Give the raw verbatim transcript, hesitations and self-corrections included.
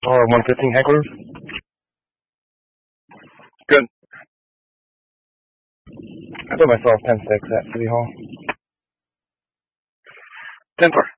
Uh, one fifteen headquarters. Good. I put myself ten six at City Hall. ten four.